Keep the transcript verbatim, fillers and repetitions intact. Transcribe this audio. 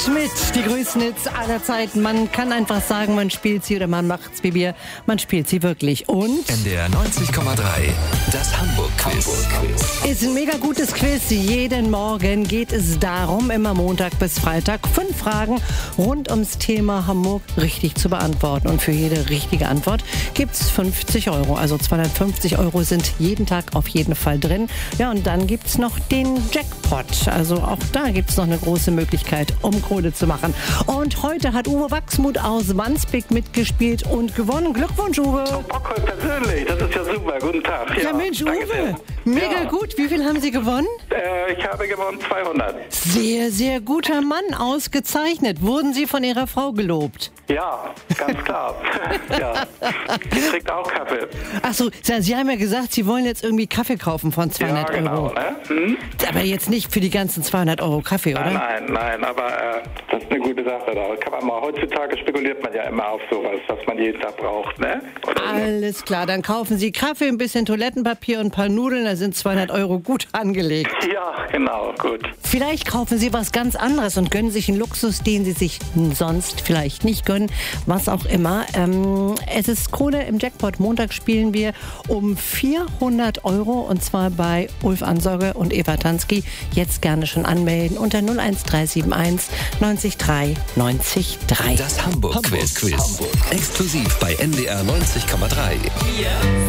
Schmidt, die größten Hits aller Zeiten. Man kann einfach sagen, man spielt sie oder man macht's wie wir. Man spielt sie wirklich. Und N D R neunzig Komma drei, das Hamburg-Quiz. Ist ein mega gutes Quiz. Jeden Morgen geht es darum, immer Montag bis Freitag, fünf Fragen rund ums Thema Hamburg richtig zu beantworten. Und für jede richtige Antwort gibt's fünfzig Euro. Also zweihundertfünfzig Euro sind jeden Tag auf jeden Fall drin. Ja, und dann gibt's noch den Jackpot. Also auch da gibt's noch eine große Möglichkeit, um Kohle zu machen. Und heute hat Uwe Wachsmuth aus Wandsbek mitgespielt und gewonnen. Glückwunsch, Uwe. Frau Bockholz persönlich, das ist ja super. Guten Tag. Ja, Mensch, danke Uwe, sehr. mega Ja. gut. Wie viel haben Sie gewonnen? Äh, ich habe gewonnen zweihundert. Sehr, sehr guter Mann, ausgezeichnet. Wurden Sie von Ihrer Frau gelobt? Ja, ganz klar. ja. Die trinkt auch Kaffee. Achso, Sie haben ja gesagt, Sie wollen jetzt irgendwie Kaffee kaufen von zweihundert ja, genau, Euro. Ne? Hm? Aber jetzt nicht für die ganzen zweihundert Euro Kaffee, oder? Nein, nein, nein, aber äh, das ist eine gute Sache. Da kann man mal, heutzutage spekuliert man ja immer auf sowas, was man jeden Tag braucht, ne? Oder Alles klar, dann kaufen Sie Kaffee, ein bisschen Toilettenpapier und ein paar Nudeln, da sind zweihundert Euro gut angelegt. Ja, genau, gut. Vielleicht kaufen Sie was ganz anderes und gönnen sich einen Luxus, den Sie sich sonst vielleicht nicht gönnen, was auch immer. Ähm, es ist Kohle im Jackpot. Montag spielen wir um vierhundert Euro und zwar bei Ulf Ansorge und Eva Tansky. Jetzt gerne schon anmelden unter null eins drei sieben eins neunzig drei neunzig drei. Das Hamburg-Quiz. Hamburg. Exklusiv bei N D R neunzig Komma drei.